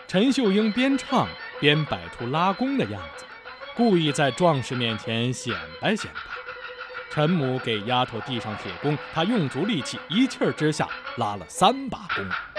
陈秀英边唱边摆出拉弓的样子，故意在壮士面前显摆显摆。陈母给丫头递上铁弓，她用足力气，一气儿之下拉了3把弓。